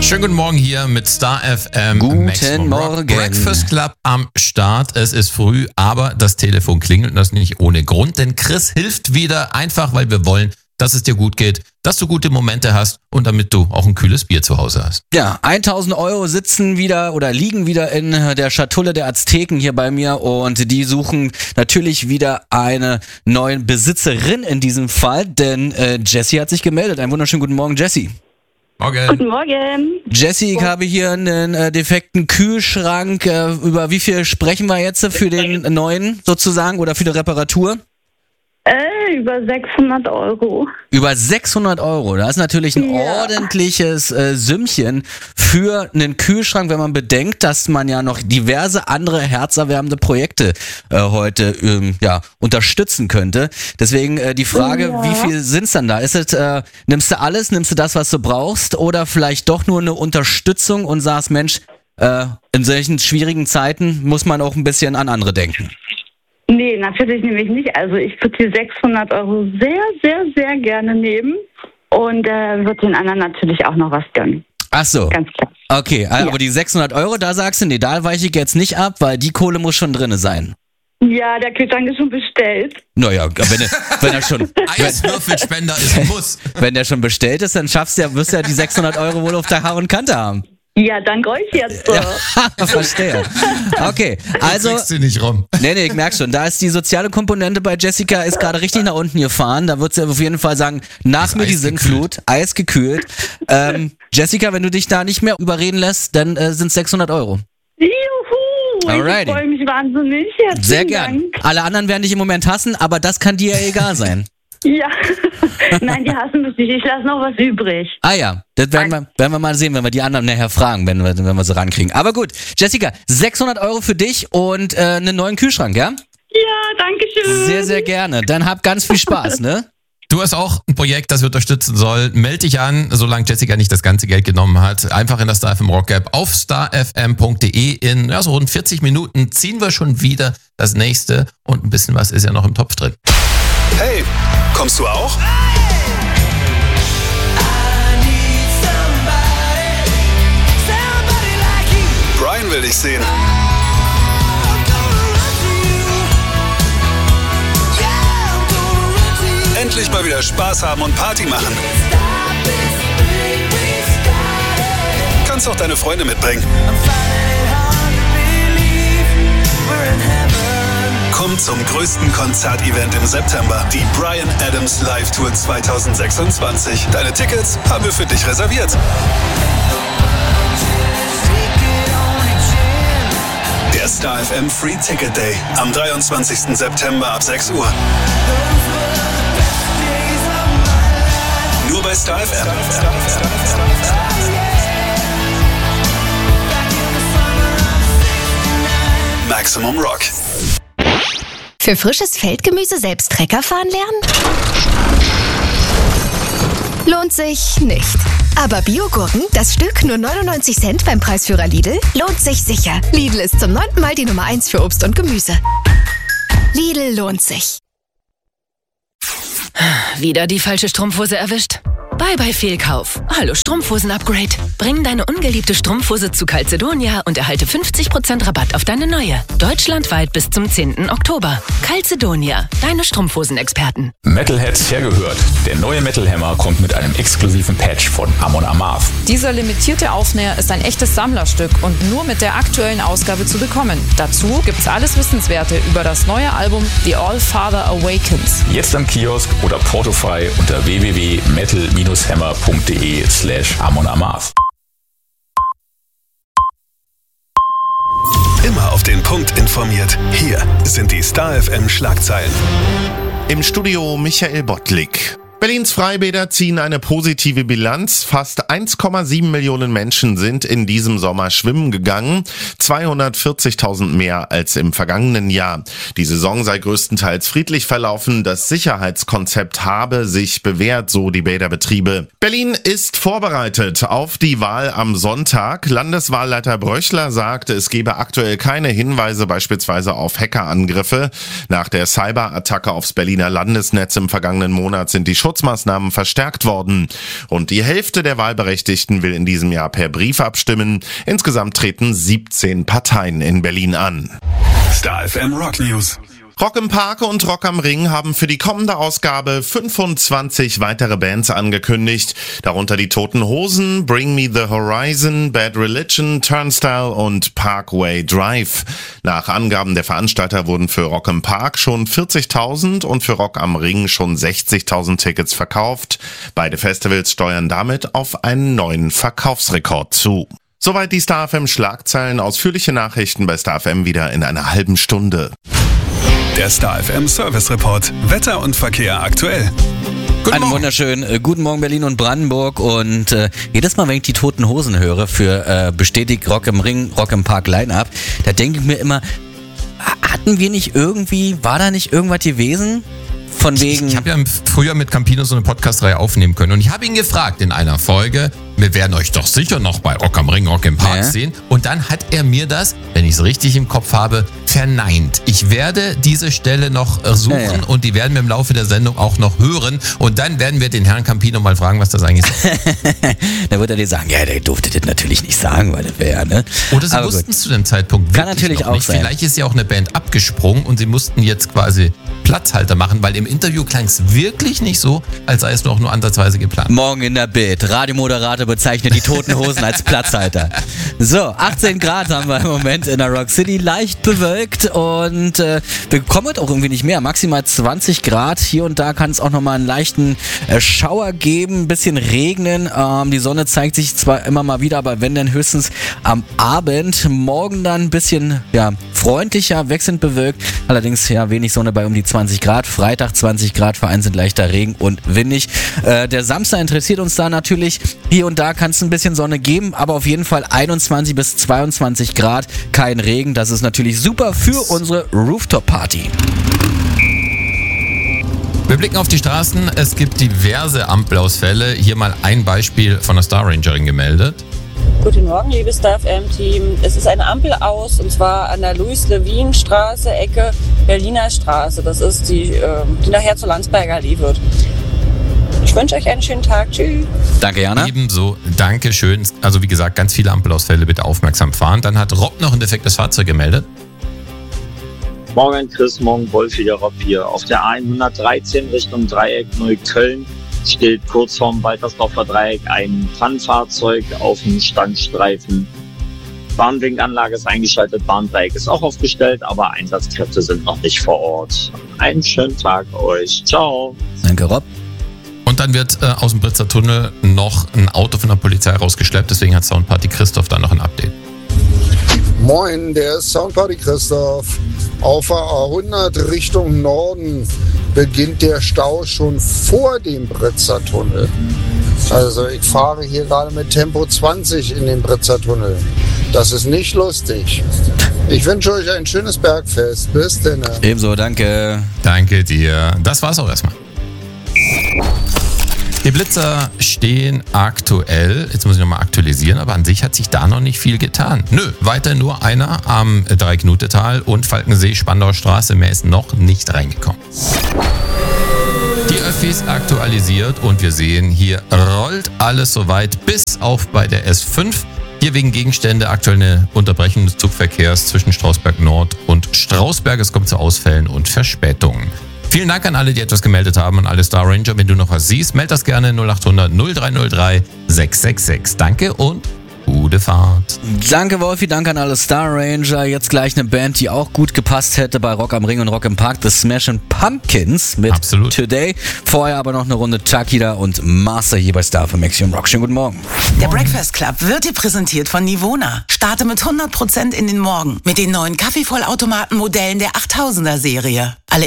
Schönen guten Morgen hier mit Star FM. Guten Morgen. Breakfast Club am Start. Es ist früh, aber das Telefon klingelt und das nicht ohne Grund. Denn Chris hilft wieder einfach, weil wir wollen, dass es dir gut geht, dass du gute Momente hast und damit du auch ein kühles Bier zu Hause hast. Ja, 1.000 Euro sitzen wieder oder liegen wieder in der Schatulle der Azteken hier bei mir und die suchen natürlich wieder eine neue Besitzerin in diesem Fall, denn Jessie hat sich gemeldet. Einen wunderschönen guten Morgen, Jessie. Morgen. Guten Morgen. Jessie, ich habe hier einen defekten Kühlschrank. Über wie viel sprechen wir jetzt für den neuen sozusagen oder für die Reparatur? Über 600 Euro. Über 600 Euro, das ist natürlich ein ordentliches Sümmchen für einen Kühlschrank, wenn man bedenkt, dass man ja noch diverse andere herzerwärmende Projekte heute unterstützen könnte. Deswegen die Frage, wie viel sind's dann da? Ist es, nimmst du alles, nimmst du das, was du brauchst oder vielleicht doch nur eine Unterstützung und sagst, Mensch, in solchen schwierigen Zeiten muss man auch ein bisschen an andere denken? Nee, natürlich nehme ich nicht. Also ich würde die 600 Euro sehr, sehr, sehr gerne nehmen und würde den anderen natürlich auch noch was gönnen. Ach so. Ganz klar. Okay, aber die 600 Euro, da sagst du, nee, da weiche ich jetzt nicht ab, weil die Kohle muss schon drinne sein. Ja, der Kühlschrank ist schon bestellt. Naja, wenn er schon... Eiswürfelspender ist ein Muss. Wenn der schon bestellt ist, dann wirst du ja die 600 Euro wohl auf der Haar und Kante haben. Ja, dank euch jetzt so. Ja, verstehe. Okay, also... Kriegst du nicht rum. Nee, ich merk schon, da ist die soziale Komponente bei Jessica ist gerade richtig nach unten gefahren. Da wird sie auf jeden Fall sagen, nach mir die Sinnflut, eisgekühlt. Jessica, wenn du dich da nicht mehr überreden lässt, dann sind es 600 Euro. Juhu, Alrighty. Ich freue mich wahnsinnig. Herzlichen Sehr gern. Dank. Alle anderen werden dich im Moment hassen, aber das kann dir ja egal sein. Ja, nein, die hassen mich nicht. Ich lasse noch was übrig. Ah ja, das werden wir mal sehen, wenn wir die anderen nachher fragen, wenn wir sie rankriegen. Aber gut, Jessica, 600 Euro für dich und einen neuen Kühlschrank, ja? Ja, danke schön. Sehr, sehr gerne. Dann hab ganz viel Spaß, ne? Du hast auch ein Projekt, das wir unterstützen soll. Meld dich an, solange Jessica nicht das ganze Geld genommen hat. Einfach in der Star FM Rock App auf starfm.de. In so rund 40 Minuten ziehen wir schon wieder das nächste und ein bisschen was ist ja noch im Topf drin. Hey, kommst du auch? Brian will dich sehen. Endlich mal wieder Spaß haben und Party machen. Kannst auch deine Freunde mitbringen. Komm zum größten Konzertevent im September, die Bryan Adams Live Tour 2026. Deine Tickets haben wir für dich reserviert. Der Star FM Free Ticket Day am 23. September ab 6 Uhr. Nur bei Star FM. Maximum Rock. Für frisches Feldgemüse selbst Trecker fahren lernen? Lohnt sich nicht. Aber Biogurken, das Stück nur 99 Cent beim Preisführer Lidl, lohnt sich sicher. Lidl ist zum 9. Mal die Nummer 1 für Obst und Gemüse. Lidl lohnt sich. Wieder die falsche Strumpfhose erwischt? Bye Fehlkauf. Hallo Strumpfhosen-Upgrade. Bring deine ungeliebte Strumpfhose zu Calzedonia und erhalte 50% Rabatt auf deine neue. Deutschlandweit bis zum 10. Oktober. Calzedonia, deine Strumpfhosen-Experten. Metalheads hergehört. Der neue Metal Hammer kommt mit einem exklusiven Patch von Amon Amarth. Dieser limitierte Aufnäher ist ein echtes Sammlerstück und nur mit der aktuellen Ausgabe zu bekommen. Dazu gibt's alles Wissenswerte über das neue Album The All Father Awakens. Jetzt am Kiosk oder portofrei unter www.metal-hammer.de/Amon Amarth. Immer auf den Punkt informiert. Hier sind die Star FM Schlagzeilen. Im Studio Michael Bottlik. Berlins Freibäder ziehen eine positive Bilanz. Fast 1,7 Millionen Menschen sind in diesem Sommer schwimmen gegangen. 240.000 mehr als im vergangenen Jahr. Die Saison sei größtenteils friedlich verlaufen. Das Sicherheitskonzept habe sich bewährt, so die Bäderbetriebe. Berlin ist vorbereitet auf die Wahl am Sonntag. Landeswahlleiter Bröchler sagte, es gebe aktuell keine Hinweise beispielsweise auf Hackerangriffe. Nach der Cyberattacke aufs Berliner Landesnetz im vergangenen Monat sind die Schutzmaßnahmen verstärkt worden. Rund die Hälfte der Wahlberechtigten will in diesem Jahr per Brief abstimmen. Insgesamt treten 17 Parteien in Berlin an. Star FM Rock News. Rock im Park und Rock am Ring haben für die kommende Ausgabe 25 weitere Bands angekündigt, darunter die Toten Hosen, Bring Me the Horizon, Bad Religion, Turnstile und Parkway Drive. Nach Angaben der Veranstalter wurden für Rock im Park schon 40.000 und für Rock am Ring schon 60.000 Tickets verkauft. Beide Festivals steuern damit auf einen neuen Verkaufsrekord zu. Soweit die Star FM Schlagzeilen. Ausführliche Nachrichten bei Star FM wieder in einer halben Stunde. Der Star FM Service Report. Wetter und Verkehr aktuell. Einen wunderschönen guten Morgen Berlin und Brandenburg und jedes Mal, wenn ich die Toten Hosen höre für bestätigt Rock im Ring, Rock im Park Line-Up, da denke ich mir immer, war da nicht irgendwas gewesen? Von wegen. Ich habe ja früher mit Campino so eine Podcast-Reihe aufnehmen können und ich habe ihn gefragt in einer Folge, wir werden euch doch sicher noch bei Rock am Ring, Rock im Park sehen. Und dann hat er mir das, wenn ich es richtig im Kopf habe, verneint. Ich werde diese Stelle noch suchen und die werden wir im Laufe der Sendung auch noch hören. Und dann werden wir den Herrn Campino mal fragen, was das eigentlich ist. Dann wird er dir sagen, ja, der durfte das natürlich nicht sagen, weil das wäre, ne? Oder sie wussten es zu dem Zeitpunkt wirklich kann natürlich noch auch nicht. sein. Vielleicht ist ja auch eine Band abgesprungen und sie mussten jetzt quasi Platzhalter machen, weil im Interview klang es wirklich nicht so, als sei es noch nur ansatzweise geplant. Morgen in der Bild. Radiomoderator bezeichnet die Toten Hosen als Platzhalter. So, 18 Grad haben wir im Moment in der Rock City. Leicht bewölkt und wir kommen auch irgendwie nicht mehr. Maximal 20 Grad. Hier und da kann es auch nochmal einen leichten Schauer geben, ein bisschen regnen. Die Sonne zeigt sich zwar immer mal wieder, aber wenn dann höchstens am Abend. Morgen dann ein bisschen freundlicher, wechselnd bewölkt. Allerdings wenig Sonne bei um die 20 Grad. Freitag 20 Grad, vereinzelt leichter Regen und windig. Der Samstag interessiert uns da natürlich. Hier und da kann es ein bisschen Sonne geben, aber auf jeden Fall 21 bis 22 Grad. Kein Regen. Das ist natürlich super für unsere Rooftop-Party. Wir blicken auf die Straßen. Es gibt diverse Ampelausfälle. Hier mal ein Beispiel von der Star Rangerin gemeldet. Guten Morgen, liebes Star FM-Team. Es ist eine Ampel aus, und zwar an der Louis-Levin-Straße, Ecke Berliner Straße. Das ist die nachher zur Landsberger Allee wird. Ich wünsche euch einen schönen Tag. Tschüss. Danke, Jana. Ebenso, danke schön. Also wie gesagt, ganz viele Ampelausfälle, bitte aufmerksam fahren. Dann hat Rob noch ein defektes Fahrzeug gemeldet. Morgen Chris, morgen Wolf, wieder Rob hier. Auf der A113 Richtung Dreieck Neukölln steht kurz vorm Waltersdorfer Dreieck ein Pannenfahrzeug auf dem Standstreifen. Warnblinkanlage ist eingeschaltet, Warndreieck ist auch aufgestellt, aber Einsatzkräfte sind noch nicht vor Ort. Einen schönen Tag euch. Ciao. Danke, Rob. Und dann wird aus dem Britzer Tunnel noch ein Auto von der Polizei rausgeschleppt, deswegen hat Soundparty Christoph da noch ein Update. Moin, der ist Soundparty Christoph. Auf der A100 Richtung Norden beginnt der Stau schon vor dem Britzer Tunnel. Also ich fahre hier gerade mit Tempo 20 in den Britzer Tunnel. Das ist nicht lustig. Ich wünsche euch ein schönes Bergfest. Bis denn. Ebenso, danke. Danke dir. Das war's auch erstmal. Die Blitzer stehen aktuell, jetzt muss ich nochmal aktualisieren, aber an sich hat sich da noch nicht viel getan. Nö, weiter nur einer am Dreiknutetal und Falkensee, Spandauer Straße, mehr ist noch nicht reingekommen. Die Öffis aktualisiert und wir sehen, hier rollt alles soweit bis auf bei der S5. Hier wegen Gegenstände aktuell eine Unterbrechung des Zugverkehrs zwischen Strausberg Nord und Strausberg. Es kommt zu Ausfällen und Verspätungen. Vielen Dank an alle, die etwas gemeldet haben, an alle Star Ranger. Wenn du noch was siehst, meld das gerne 0800 0303 666. Danke und gute Fahrt. Danke, Wolfi, danke an alle Star Ranger. Jetzt gleich eine Band, die auch gut gepasst hätte bei Rock am Ring und Rock im Park. The Smashing Pumpkins mit Today. Vorher aber noch eine Runde Takida und Master hier bei Star für Maximum Rock. Schönen guten Morgen. Der Breakfast Club wird dir präsentiert von Nivona. Starte mit 100% in den Morgen mit den neuen Kaffeevollautomaten-Modellen der 8000er Serie. Alle